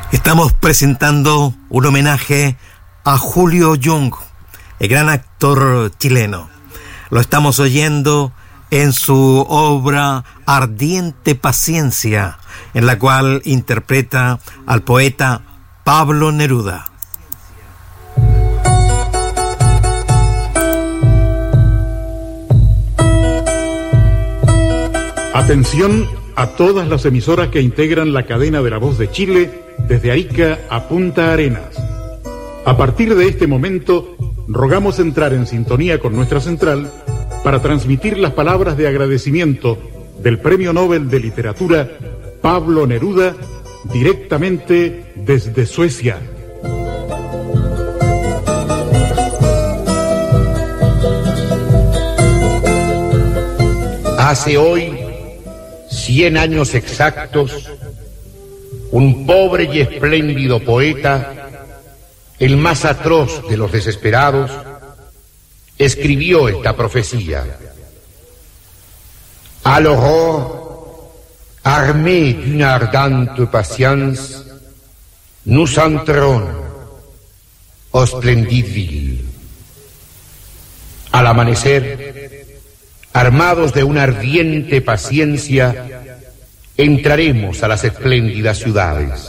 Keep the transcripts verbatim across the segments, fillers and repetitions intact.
Estamos presentando un homenaje a Julio Jung, el gran actor chileno. Lo estamos oyendo en su obra Ardiente Paciencia, en la cual interpreta al poeta Pablo Neruda. Atención a todas las emisoras que integran la cadena de La Voz de Chile, desde Arica a Punta Arenas. A partir de este momento, rogamos entrar en sintonía con nuestra central para transmitir las palabras de agradecimiento del Premio Nobel de Literatura Pablo Neruda, directamente desde Suecia. Hace hoy cien años exactos, un pobre y espléndido poeta, el más atroz de los desesperados, escribió esta profecía. À l'aurore, armés d'une ardente patience, nous entrons aux splendides villes. Al amanecer, armados de una ardiente paciencia, entraremos a las espléndidas ciudades.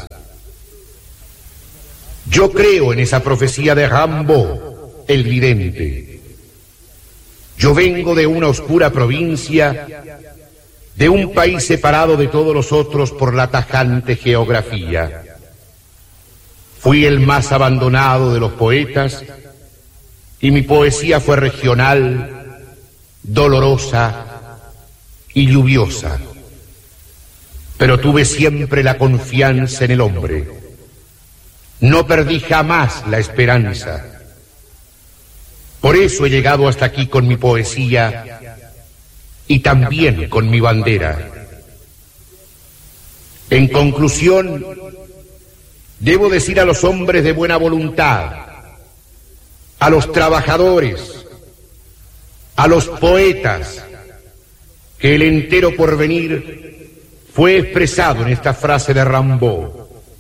Yo creo en esa profecía de Rimbaud, el vidente. Yo vengo de una oscura provincia, de un país separado de todos los otros por la tajante geografía. Fui el más abandonado de los poetas, y mi poesía fue regional, dolorosa y lluviosa. Pero tuve siempre la confianza en el hombre. No perdí jamás la esperanza. Por eso he llegado hasta aquí con mi poesía y también con mi bandera. En conclusión, debo decir a los hombres de buena voluntad, a los trabajadores, a los poetas, que el entero porvenir fue expresado en esta frase de Rimbaud.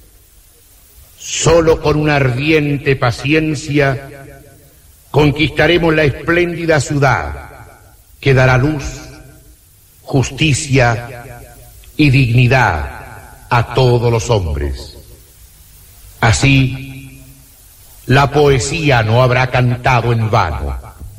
Solo con una ardiente paciencia conquistaremos la espléndida ciudad que dará luz, justicia y dignidad a todos los hombres. Así, la poesía no habrá cantado en vano.